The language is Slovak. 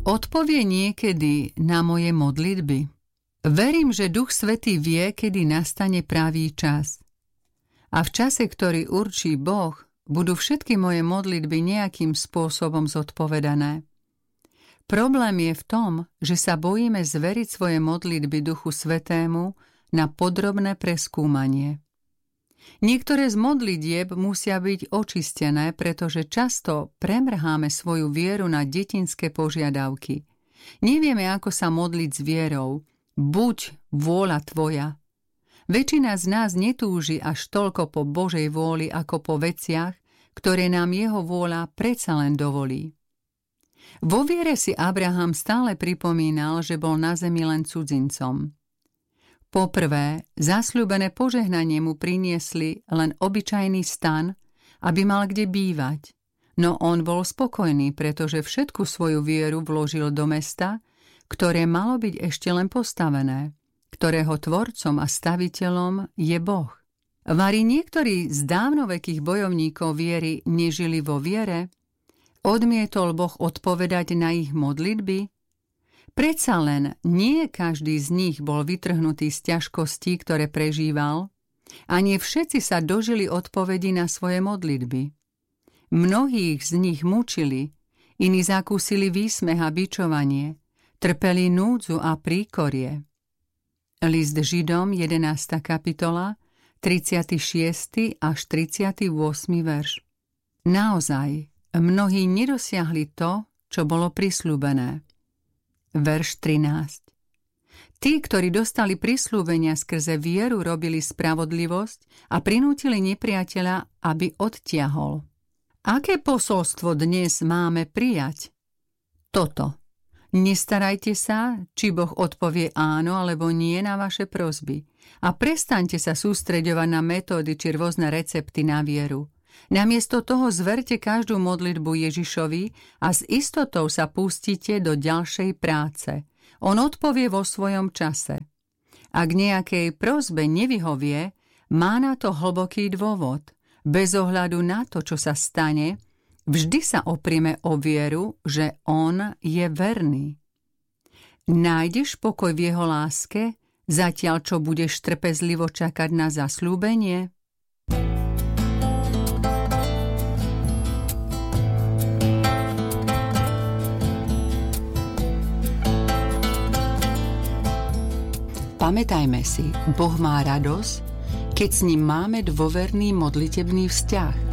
odpovie niekedy na moje modlitby? Verím, že Duch Svätý vie, kedy nastane pravý čas. A v čase, ktorý určí Boh, budú všetky moje modlitby nejakým spôsobom zodpovedané. Problém je v tom, že sa bojíme zveriť svoje modlitby Duchu Svätému na podrobné preskúmanie. Niektoré z modlitieb musia byť očistené, pretože často premrháme svoju vieru na detinské požiadavky. Nevieme, ako sa modliť s vierou. Buď vôľa tvoja. Väčšina z nás netúži až toľko po Božej vôli ako po veciach, ktoré nám jeho vôľa predsa len dovolí. Vo viere si Abraham stále pripomínal, že bol na zemi len cudzincom. Poprvé, zasľúbené požehnanie mu priniesli len obyčajný stan, aby mal kde bývať. No on bol spokojný, pretože všetku svoju vieru vložil do mesta, ktoré malo byť ešte len postavené, ktorého tvorcom a staviteľom je Boh. Vari niektorí z dávnovekých bojovníkov viery nežili vo viere? Odmietol Boh odpovedať na ich modlitby? Predsa len nie každý z nich bol vytrhnutý z ťažkostí, ktoré prežíval, a nie všetci sa dožili odpovedi na svoje modlitby. Mnohých z nich mučili, iní zakúsili výsmech a bičovanie, trpeli núdzu a príkorie. List Židom, 11. kapitola, 36. až 38. verš. Naozaj, mnohí nedosiahli to, čo bolo prisľúbené. Verš 13. Tí, ktorí dostali prisľúbenia skrze vieru, robili spravodlivosť a prinútili nepriateľa, aby odtiahol. Aké posolstvo dnes máme prijať? Toto. Nestarajte sa, či Boh odpovie áno alebo nie na vaše prosby. A prestaňte sa sústreďovať na metódy či rôzne recepty na vieru. Namiesto toho zverte každú modlitbu Ježišovi a s istotou sa pustíte do ďalšej práce. On odpovie vo svojom čase. Ak nejakej prosbe nevyhovie, má na to hlboký dôvod. Bez ohľadu na to, čo sa stane, vždy sa oprieme o vieru, že on je verný. Nájdeš pokoj v jeho láske, zatiaľ čo budeš trpezlivo čakať na zasľúbenie? Pamätajme si, Boh má radosť, keď s ním máme dôverný modlitebný vzťah.